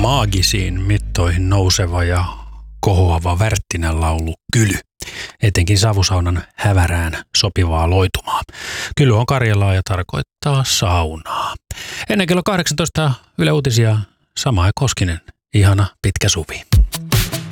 maagisiin mittoihin nouseva ja kohoava Wärttinen laulu Kyly. Etenkin savusaunan hävärään sopivaa loitumaa. Kyly on Karjalaa ja tarkoittaa saunaa. Ennen kello 18 Yle Uutisia Samae Koskinen. Ihana pitkä suvi.